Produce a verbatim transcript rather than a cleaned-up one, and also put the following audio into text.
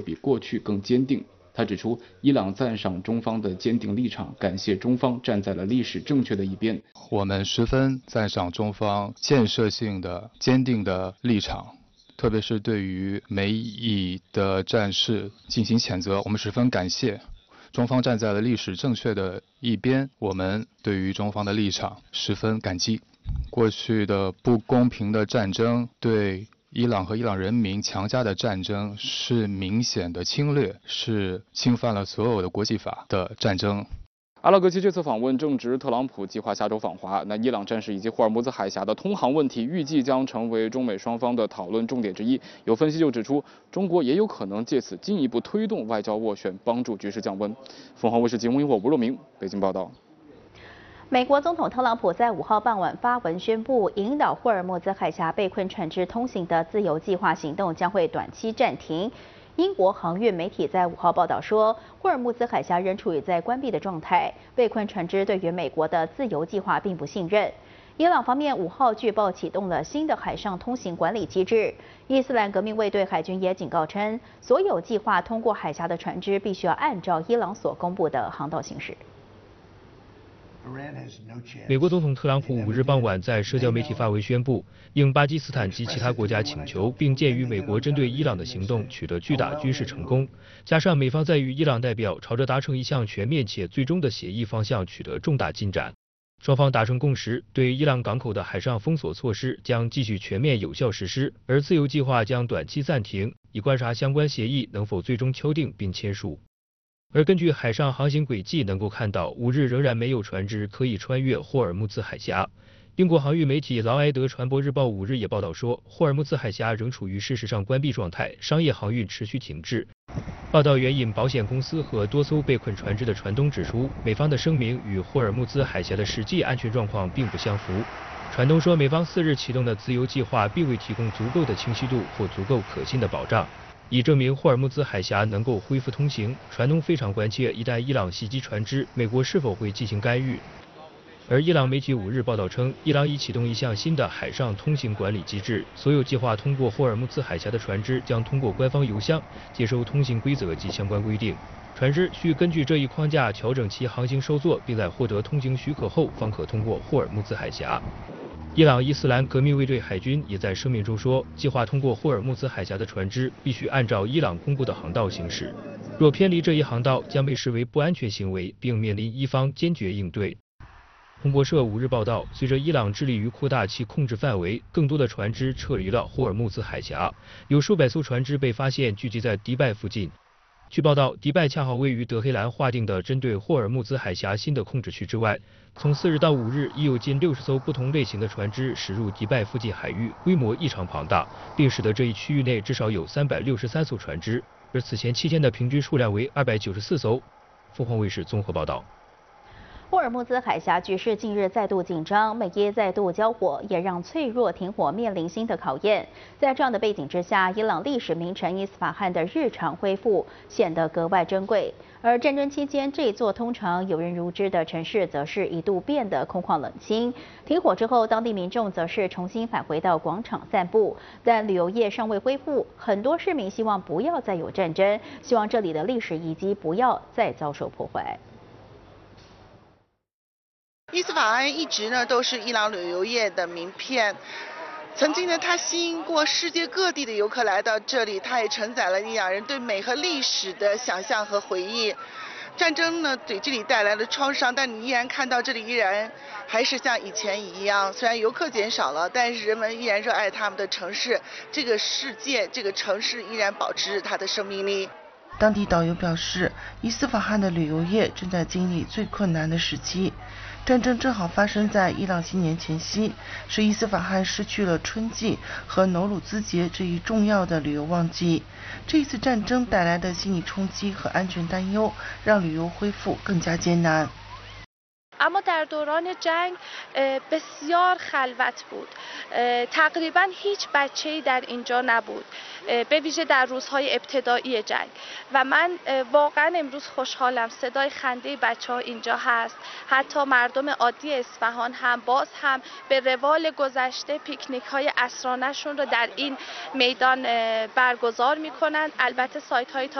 比过去更坚定。他指出，伊朗赞赏中方的坚定立场，感谢中方站在了历史正确的一边。 我们十分赞赏中方建设性的、坚定的立场，特别是对于美以的战事进行谴责，我们十分感谢。中方站在了历史正确的一边，我们对于中方的立场十分感激。过去的不公平的战争，对伊朗和伊朗人民强加的战争是明显的侵略，是侵犯了所有的国际法的战争。 阿拉格齐这次访问正值特朗普计划下周访华，那伊朗战事以及霍尔木兹海峡的通航问题，预计将成为中美双方的讨论重点之一。有分析就指出，中国也有可能借此进一步推动外交斡旋，帮助局势降温。凤凰卫视节目因我吴若明北京报道。 美国总统特朗普在五号傍晚发文宣布，引导霍尔木兹海峡被困船只通行的自由计划行动将会短期暂停。英国航运媒体在五号报道说，霍尔木兹海峡仍处于在关闭的状态，被困船只对于美国的自由计划并不信任。伊朗方面五号据报启动了新的海上通行管理机制。伊斯兰革命卫队海军也警告称，所有计划通过海峡的船只必须要按照伊朗所公布的航道行驶。 美国总统特朗普五日傍晚在社交媒体发文宣布，应巴基斯坦及其他国家请求，并鉴于美国针对伊朗的行动取得巨大军事成功，加上美方在与伊朗代表朝着达成一项全面且最终的协议方向取得重大进展，双方达成共识，对伊朗港口的海上封锁措施将继续全面有效实施，而自由计划将短期暂停，以观察相关协议能否最终敲定并签署。而根据海上航行轨迹能够看到，五日仍然没有船只可以穿越霍尔木兹海峡。英国航运媒体劳埃德传播日报五日也报道说，霍尔木兹海峡仍处于事实上关闭状态，商业航运持续停滞。报道援引保险公司和多艘被困船只的船东指出，美方的声明与霍尔木兹海峡的实际安全状况并不相符。船东说，美方四日启动的自由计划并未提供足够的清晰度或足够可信的保障。以证明霍尔木兹海峡能够恢复通行，船东非常关切，一旦伊朗袭击船只，美国是否会进行干预？而伊朗媒体五日报道称，伊朗已启动一项新的海上通行管理机制，所有计划通过霍尔木兹海峡的船只将通过官方邮箱接收通行规则及相关规定，船只需根据这一框架调整其航行收作，并在获得通行许可后方可通过霍尔木兹海峡。伊朗伊斯兰革命卫队海军也在声明中说，计划通过霍尔木兹海峡的船只必须按照伊朗公布的航道行驶，若偏离这一航道将被视为不安全行为，并面临伊方坚决应对。彭博社五日报道，随着伊朗致力于扩大其控制范围，更多的船只撤离了霍尔木兹海峡，有数百艘船只被发现聚集在迪拜附近。据报道，迪拜恰好位于德黑兰划定的针对霍尔木兹海峡新的控制区之外。从四日到五日，已有近六十艘不同类型的船只驶入迪拜附近海域，规模异常庞大，并使得这一区域内至少有三百六十三艘船只，而此前七天的平均数量为二百九十四艘。凤凰卫视综合报道。 霍尔木兹海峡局势近日再度紧张，美伊再度交火，也让脆弱停火面临新的考验。在这样的背景之下，伊朗历史名城伊斯法罕的日常恢复显得格外珍贵。而战争期间，这座通常有人如织的城市，则是一度变得空旷冷清。停火之后，当地民众则是重新返回到广场散步，但旅游业尚未恢复，很多市民希望不要再有战争，希望这里的历史遗迹不要再遭受破坏。 伊斯法罕一直呢都是伊朗旅游业的名片，曾经呢它吸引过世界各地的游客来到这里，它也承载了伊朗人对美和历史的想象和回忆。战争呢给这里带来了创伤，但你依然看到这里依然还是像以前一样，虽然游客减少了，但是人们依然热爱他们的城市，这个世界这个城市依然保持它的生命力。当地导游表示，伊斯法罕的旅游业正在经历最困难的时期。战争正好发生在伊朗新年前夕，使伊斯法罕失去了春季和努鲁兹节这一重要的旅游旺季。这一次战争带来的心理冲击和安全担忧，让旅游恢复更加艰难。 اما در دوران جنگ بسیار خلوت بود. تقریبا هیچ بچه‌ای در اینجا نبود، به ویژه در روزهای ابتدایی جنگ. و من واقعا امروز خوشحالم صدای خنده بچه‌ها اینجا هست. حتی مردم عادی اصفهان هم باز هم به روال گذشته پیکنیک‌های عصرانه‌شون رو در این میدان برگزار می‌کنند. البته سایت‌های